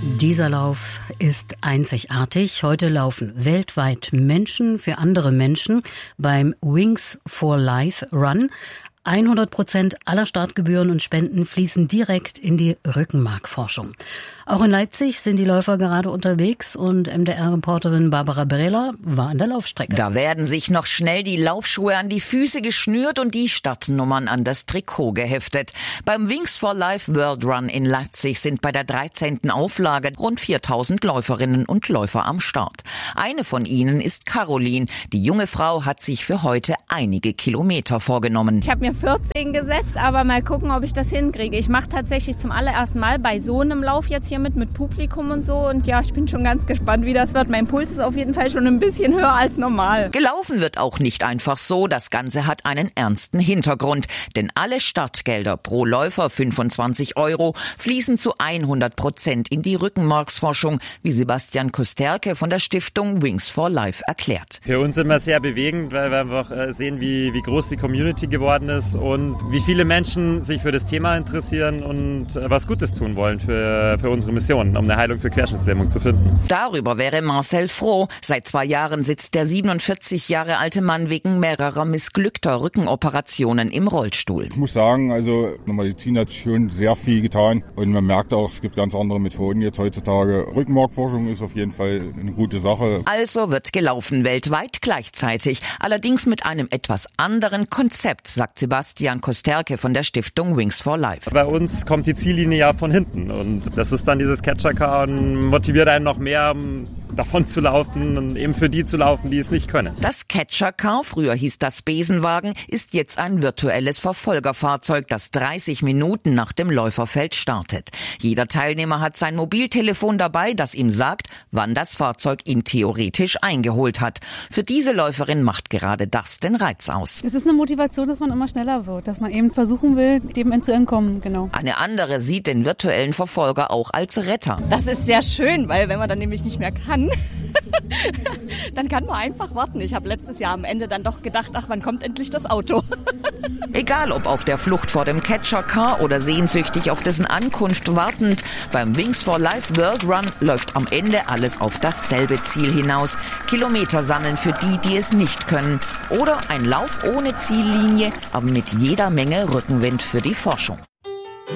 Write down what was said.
Dieser Lauf ist einzigartig. Heute laufen weltweit Menschen für andere Menschen beim Wings for Life Run. 100% aller Startgebühren und Spenden fließen direkt in die Rückenmarkforschung. Auch in Leipzig sind die Läufer gerade unterwegs und MDR-Reporterin Barbara Brehler war an der Laufstrecke. Da werden sich noch schnell die Laufschuhe an die Füße geschnürt und die Startnummern an das Trikot geheftet. Beim Wings for Life World Run in Leipzig sind bei der 13. Auflage rund 4000 Läuferinnen und Läufer am Start. Eine von ihnen ist Caroline. Die junge Frau hat sich für heute einige Kilometer vorgenommen. Ich habe mir 14 gesetzt, aber mal gucken, ob ich das hinkriege. Ich mache tatsächlich zum allerersten Mal bei so einem Lauf jetzt hier mit Publikum und so. Und ja, ich bin schon ganz gespannt, wie das wird. Mein Puls ist auf jeden Fall schon ein bisschen höher als normal. Gelaufen wird auch nicht einfach so. Das Ganze hat einen ernsten Hintergrund. Denn alle Startgelder pro Läufer, 25 €, fließen zu 100% in die Rückenmarksforschung, wie Sebastian Kosterke von der Stiftung Wings for Life erklärt. Für uns immer sehr bewegend, weil wir einfach sehen, wie groß die Community geworden ist und wie viele Menschen sich für das Thema interessieren und was Gutes tun wollen für unsere Mission, um eine Heilung für Querschnittslähmung zu finden. Darüber wäre Marcel froh. Seit 2 Jahren sitzt der 47 Jahre alte Mann wegen mehrerer missglückter Rückenoperationen im Rollstuhl. Ich muss sagen, also die Medizin hat schon sehr viel getan und man merkt auch, es gibt ganz andere Methoden jetzt heutzutage. Rückenmarkforschung ist auf jeden Fall eine gute Sache. Also wird gelaufen weltweit gleichzeitig, allerdings mit einem etwas anderen Konzept, sagt Sebastian Kosterke von der Stiftung Wings for Life. Bei uns kommt die Ziellinie ja von hinten und das ist dann dieses Catcher-Car und motiviert einen noch mehr, davon zu laufen und eben für die zu laufen, die es nicht können. Das Catcher-Car, früher hieß das Besenwagen, ist jetzt ein virtuelles Verfolgerfahrzeug, das 30 Minuten nach dem Läuferfeld startet. Jeder Teilnehmer hat sein Mobiltelefon dabei, das ihm sagt, wann das Fahrzeug ihn theoretisch eingeholt hat. Für diese Läuferin macht gerade das den Reiz aus. Es ist eine Motivation, dass man immer schneller wird, dass man eben versuchen will, dem zu entkommen, genau. Eine andere sieht den virtuellen Verfolger auch als Retter. Das ist sehr schön, weil wenn man dann nämlich nicht mehr kann, dann kann man einfach warten. Ich habe letztes Jahr am Ende dann doch gedacht, ach, wann kommt endlich das Auto? Egal ob auf der Flucht vor dem Catcher-Car oder sehnsüchtig auf dessen Ankunft wartend, beim Wings for Life World Run läuft am Ende alles auf dasselbe Ziel hinaus. Kilometer sammeln für die, die es nicht können. Oder ein Lauf ohne Ziellinie, aber mit jeder Menge Rückenwind für die Forschung.